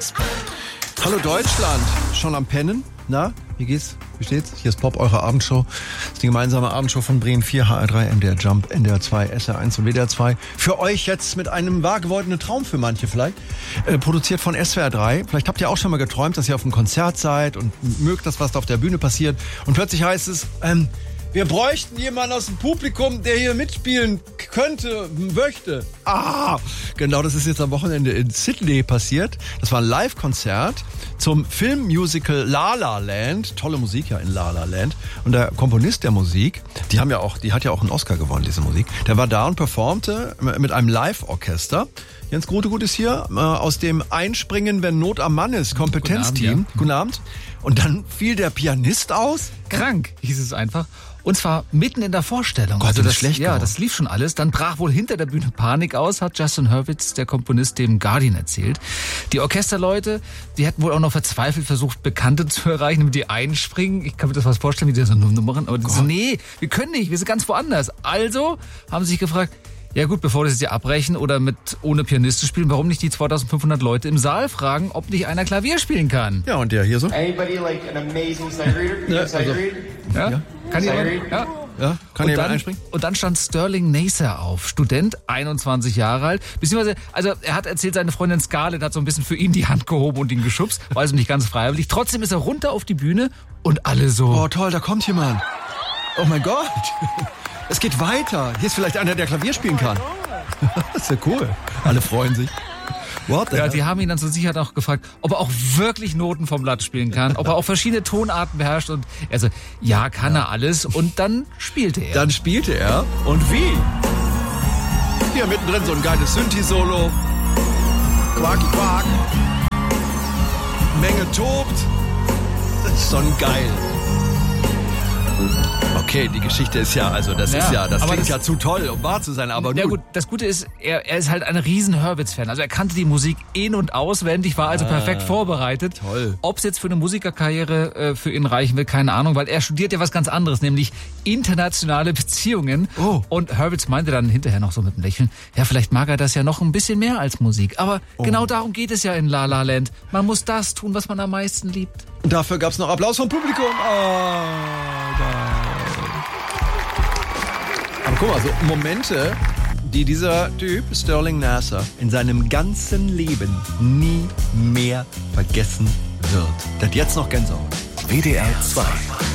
Hallo Deutschland, schon am Pennen? Na, wie geht's? Wie steht's? Hier ist Pop, eure Abendshow. Das ist die gemeinsame Abendshow von Bremen 4, HR3, MDR Jump, NDR 2, SR1 und WDR 2. Für euch jetzt mit einem wahr gewordenen Traum für manche vielleicht. Produziert von SWR 3. Vielleicht habt ihr auch schon mal geträumt, dass ihr auf einem Konzert seid und mögt das, was da auf der Bühne passiert. Und plötzlich heißt es, wir bräuchten jemanden aus dem Publikum, der hier mitspielen könnte, möchte. Genau, das ist jetzt am Wochenende in Sydney passiert. Das war ein Live-Konzert zum Filmmusical La La Land. Tolle Musik ja in La La Land. Und der Komponist der Musik, die hat ja auch einen Oscar gewonnen, diese Musik. Der war da und performte mit einem Live-Orchester. Jens Grotegut ist hier aus dem Einspringen, wenn Not am Mann ist, Kompetenzteam. Guten Abend. Und dann fiel der Pianist aus. Krank, hieß es einfach. Und zwar mitten in der Vorstellung. Gott, also das schlecht. Ja, das lief schon alles. Dann brach wohl hinter der Bühne Panik aus, hat Justin Hurwitz, der Komponist, dem Guardian erzählt. Die Orchesterleute, die hätten wohl auch noch verzweifelt versucht, Bekannte zu erreichen, damit die einspringen. Ich kann mir das was vorstellen, wie die so Nummern. Aber die so, nee, wir können nicht, wir sind ganz woanders. Also haben sie sich gefragt, ja gut, bevor das jetzt hier abbrechen oder ohne Pianisten spielen, warum nicht die 2500 Leute im Saal fragen, ob nicht einer Klavier spielen kann? Ja, und der hier so? Anybody like an amazing sight reader? Sight reader? Ja? Kann jemand? Ja. Ja, kann jemand einspringen? Und dann stand Sterling Nacer auf, Student, 21 Jahre alt. Beziehungsweise, also er hat erzählt, seine Freundin Scarlett hat so ein bisschen für ihn die Hand gehoben und ihn geschubst. War also nicht ganz freiwillig. Trotzdem ist er runter auf die Bühne und alle so... Oh toll, da kommt jemand. Oh mein Gott. Es geht weiter. Hier ist vielleicht einer, der Klavier spielen kann. Das ist ja cool. Alle freuen sich. Ja, die haben ihn dann zur Sicherheit auch gefragt, ob er auch wirklich Noten vom Blatt spielen kann, ob er auch verschiedene Tonarten beherrscht und also ja, kann er alles und dann spielte er. Dann spielte er und wie? Hier mittendrin so ein geiles Synthi-Solo. Quaki Quak. Menge tobt. Das ist schon geil. Okay, die Geschichte ist ja, also das klingt ja zu toll, um wahr zu sein, aber ja gut, das Gute ist, er ist halt ein riesen Hurwitz-Fan, also er kannte die Musik in- und auswendig, war also perfekt vorbereitet. Toll. Ob es jetzt für eine Musikerkarriere für ihn reichen will, keine Ahnung, weil er studiert ja was ganz anderes, nämlich internationale Beziehungen. Oh. Und Hurwitz meinte dann hinterher noch so mit einem Lächeln, ja, vielleicht mag er das ja noch ein bisschen mehr als Musik, aber genau darum geht es ja in La La Land. Man muss das tun, was man am meisten liebt. Und dafür gab's noch Applaus vom Publikum. Geil. Aber guck mal, so Momente, die dieser Typ, Sterling Nacer, in seinem ganzen Leben nie mehr vergessen wird. Der hat jetzt noch Gänsehaut. WDR 2.